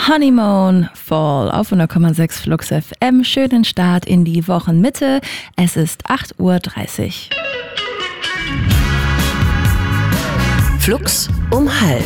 Honeymoon Fall auf 100,6 Flux FM. Schönen Start in die Wochenmitte. Es ist 8:30 Uhr. Flux um halb.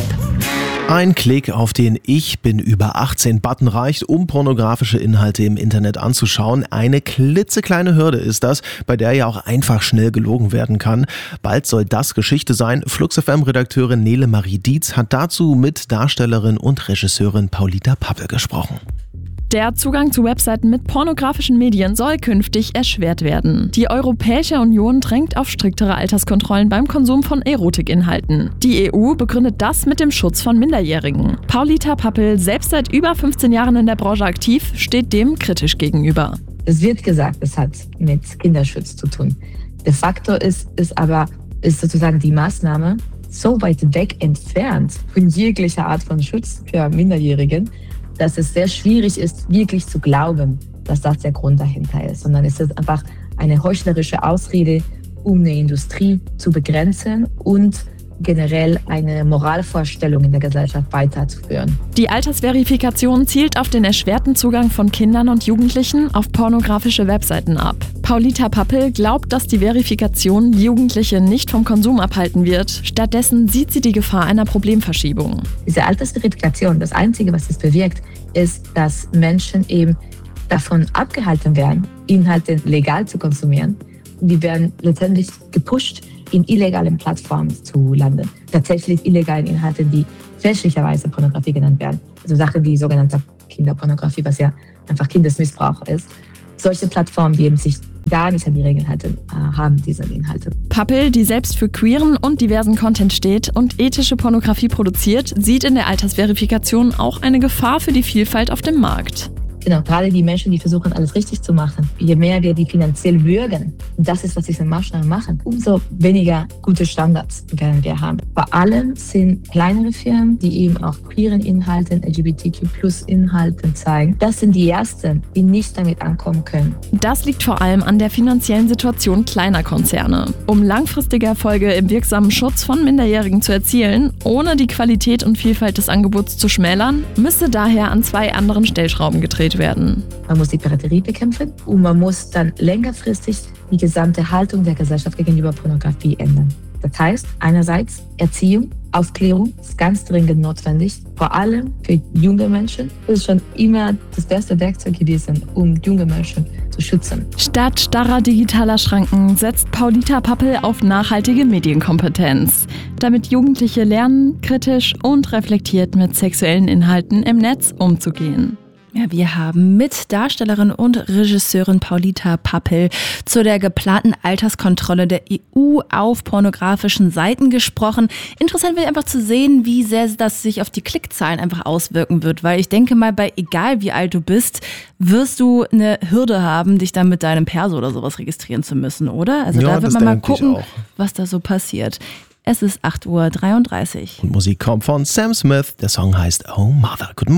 Ein Klick auf den Ich bin über 18-Button reicht, um pornografische Inhalte im Internet anzuschauen. Eine klitzekleine Hürde ist das, bei der ja auch einfach schnell gelogen werden kann. Bald soll das Geschichte sein. Flux FM-Redakteurin Nele Marie Dietz hat dazu mit Darstellerin und Regisseurin Paulita Pappel gesprochen. Der Zugang zu Webseiten mit pornografischen Medien soll künftig erschwert werden. Die Europäische Union drängt auf striktere Alterskontrollen beim Konsum von Erotikinhalten. Die EU begründet das mit dem Schutz von Minderjährigen. Paulita Pappel, selbst seit über 15 Jahren in der Branche aktiv, steht dem kritisch gegenüber. Es wird gesagt, es hat mit Kinderschutz zu tun. De facto ist sozusagen die Maßnahme so weit weg entfernt von jeglicher Art von Schutz für Minderjährigen, dass es sehr schwierig ist, wirklich zu glauben, dass das der Grund dahinter ist. Sondern es ist einfach eine heuchlerische Ausrede, um eine Industrie zu begrenzen und generell eine Moralvorstellung in der Gesellschaft weiterzuführen. Die Altersverifikation zielt auf den erschwerten Zugang von Kindern und Jugendlichen auf pornografische Webseiten ab. Paulita Pappel glaubt, dass die Verifikation Jugendliche nicht vom Konsum abhalten wird. Stattdessen sieht sie die Gefahr einer Problemverschiebung. Diese Altersverifikation, das Einzige, was es bewirkt, ist, dass Menschen eben davon abgehalten werden, Inhalte legal zu konsumieren. Und die werden letztendlich gepusht, in illegalen Plattformen zu landen. Tatsächlich illegalen Inhalten, die fälschlicherweise Pornografie genannt werden. Also Sachen wie sogenannte Kinderpornografie, was ja einfach Kindesmissbrauch ist. Solche Plattformen, die eben sich gar nicht an die Regeln halten, haben diese Inhalte. Pappel, die selbst für queeren und diversen Content steht und ethische Pornografie produziert, sieht in der Altersverifikation auch eine Gefahr für die Vielfalt auf dem Markt. Genau, gerade die Menschen, die versuchen, alles richtig zu machen. Je mehr wir die finanziell würgen, und das ist, was diese Maßnahmen machen, umso weniger gute Standards werden wir haben. Vor allem sind kleinere Firmen, die eben auch queeren Inhalten, LGBTQ+-Inhalten zeigen. Das sind die ersten, die nicht damit ankommen können. Das liegt vor allem an der finanziellen Situation kleiner Konzerne. Um langfristige Erfolge im wirksamen Schutz von Minderjährigen zu erzielen, ohne die Qualität und Vielfalt des Angebots zu schmälern, müsste daher an zwei anderen Stellschrauben gedreht werden. Man muss die Piraterie bekämpfen und man muss dann längerfristig die gesamte Haltung der Gesellschaft gegenüber Pornografie ändern. Das heißt, einerseits Erziehung, Aufklärung ist ganz dringend notwendig, vor allem für junge Menschen. Das ist schon immer das beste Werkzeug gewesen, um junge Menschen zu schützen. Statt starrer digitaler Schranken setzt Paulita Pappel auf nachhaltige Medienkompetenz, damit Jugendliche lernen, kritisch und reflektiert mit sexuellen Inhalten im Netz umzugehen. Ja, wir haben mit Darstellerin und Regisseurin Paulita Pappel zu der geplanten Alterskontrolle der EU auf pornografischen Seiten gesprochen. Interessant wird einfach zu sehen, wie sehr das sich auf die Klickzahlen einfach auswirken wird, weil ich denke mal, bei egal wie alt du bist, wirst du eine Hürde haben, dich dann mit deinem Perso oder sowas registrieren zu müssen, oder? Also ja, da wird man mal gucken, auch, was da so passiert. Es ist 8:33 Uhr. Und Musik kommt von Sam Smith. Der Song heißt Oh Mother. Guten Morgen.